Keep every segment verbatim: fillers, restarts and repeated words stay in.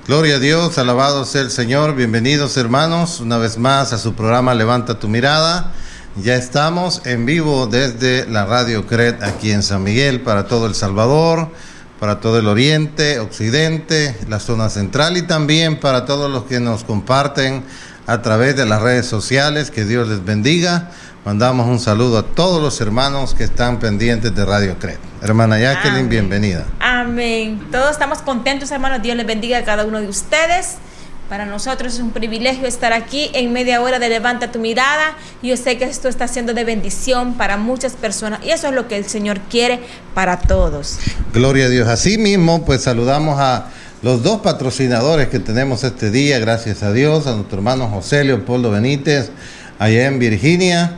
Gloria a Dios, alabado sea el Señor. Bienvenidos, hermanos, una vez más a su programa Levanta tu Mirada. Ya estamos en vivo desde la Radio Cred aquí en San Miguel para todo El Salvador, para todo el oriente, occidente, la zona central y también para todos los que nos comparten a través de las redes sociales. Que Dios les bendiga. Mandamos un saludo a todos los hermanos que están pendientes de Radio Cred. Hermana Jacqueline, Amén. Bienvenida. Amén. Todos estamos contentos, hermanos. Dios les bendiga a cada uno de ustedes. Para nosotros es un privilegio estar aquí en media hora de Levanta tu Mirada. Yo sé que esto está siendo de bendición para muchas personas y eso es lo que el Señor quiere para todos. Gloria a Dios. Así mismo, pues saludamos a los dos patrocinadores que tenemos este día, gracias a Dios, a nuestro hermano José Leopoldo Benítez, allá en Virginia,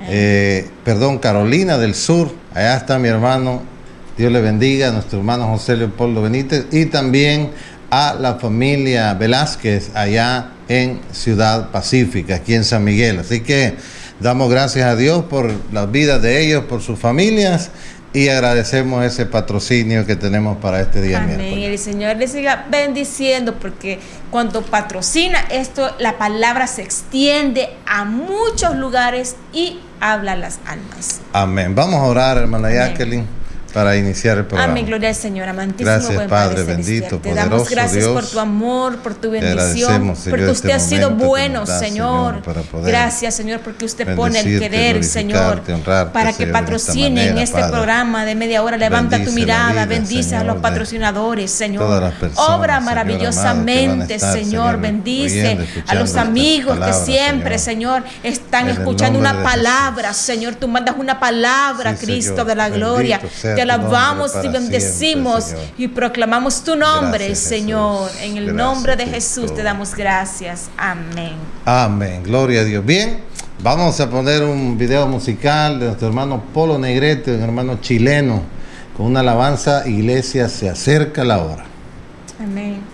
eh, perdón, Carolina del Sur. Allá está mi hermano, Dios le bendiga, a nuestro hermano José Leopoldo Benítez, y también a la familia Velázquez allá en Ciudad Pacífica, aquí en San Miguel. Así que damos gracias a Dios por las vidas de ellos, por sus familias, y agradecemos ese patrocinio que tenemos para este día. Amén. Miércoles. El Señor les siga bendiciendo, porque cuando patrocina esto, la palabra se extiende a muchos lugares y habla a las almas. Amén. Vamos a orar, hermana Amén. Jacqueline, para iniciar el programa. Amén, gloria al Señor, amantísimo. Gracias, buen Padre, Padre bendito, Te damos gracias Dios, por tu amor, por tu bendición, Señor, porque usted este ha sido bueno, da, Señor. Señor Gracias, Señor, porque usted pone el querer, Señor, honrarte, para que Señor, patrocinen manera, este Padre. programa de media hora. Levanta Bendice tu mirada, vida, bendice Señor, a los patrocinadores, Señor. Personas, Obra Señor, maravillosamente, amado, Señor, Señor, bendice oyendo, a los amigos palabras, que siempre, Señor, Señor, están en el escuchando nombre una de palabra, Jesús. Señor. Tú mandas una palabra, Sí, Cristo Señor, de la gloria. Te alabamos y bendecimos y proclamamos tu nombre, Gracias, Señor. Jesús. En el Gracias, nombre de Cristo. Jesús te damos gracias. Amén. Amén, gloria a Dios. Bien, vamos a poner un video musical de nuestro hermano Polo Negrete, un hermano chileno, con una alabanza: Iglesia, se acerca la hora. Amén.